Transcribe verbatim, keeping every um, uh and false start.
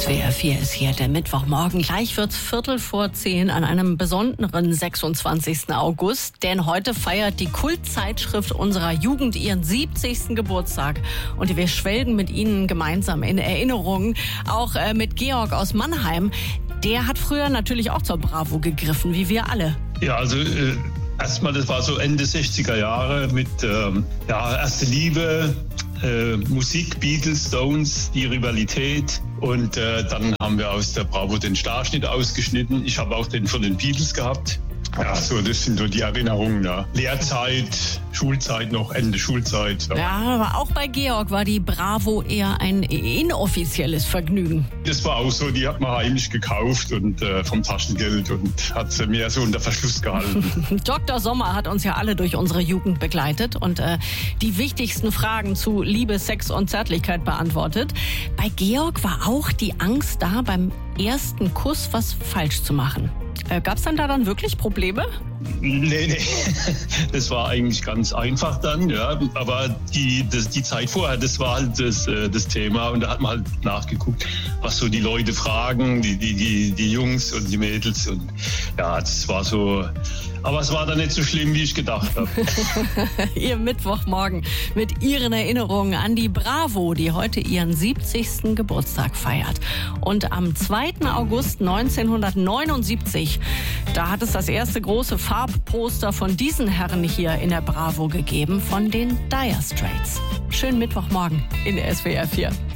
S W R vier ist hier der Mittwochmorgen. Gleich wird's Viertel vor zehn an einem besonderen sechsundzwanzigsten August. Denn heute feiert die Kultzeitschrift unserer Jugend ihren siebzigsten Geburtstag. Und wir schwelgen mit Ihnen gemeinsam in Erinnerungen. Auch äh, mit Georg aus Mannheim. Der hat früher natürlich auch zur Bravo gegriffen, wie wir alle. Ja, also äh, erstmal, das war so Ende sechziger Jahre mit ähm, ja, Erste Liebe, äh, Musik, Beatles, Stones, die Rivalität. Und äh, dann haben wir aus der Bravo den Starschnitt ausgeschnitten. Ich habe auch den von den Beatles gehabt. Ja, so, das sind so die Erinnerungen. Ja. Lehrzeit, Schulzeit noch, Ende Schulzeit. Ja. Ja, aber auch bei Georg war die Bravo eher ein inoffizielles Vergnügen. Das war auch so, die hat man heimlich gekauft und äh, vom Taschengeld und hat sie mehr so unter Verschluss gehalten. Doktor Sommer hat uns ja alle durch unsere Jugend begleitet und äh, die wichtigsten Fragen zu Liebe, Sex und Zärtlichkeit beantwortet. Bei Georg war auch die Angst da, beim ersten Kuss was falsch zu machen. Äh, Gab es dann da dann wirklich Probleme? Nee, nee, das war eigentlich ganz einfach dann, ja. Aber die, das, die Zeit vorher, das war halt das, das Thema. Und da hat man halt nachgeguckt, was so die Leute fragen, die, die, die, die Jungs und die Mädels. Und ja, das war so. Aber es war dann nicht so schlimm, wie ich gedacht habe. Ihr Mittwochmorgen mit Ihren Erinnerungen an die Bravo, die heute ihren siebzigsten Geburtstag feiert. Und am zweiten August neunzehnhundertneunundsiebzig, da hat es das erste große Farbposter von diesen Herren hier in der Bravo gegeben, von den Dire Straits. Schönen Mittwochmorgen in der S W R vier.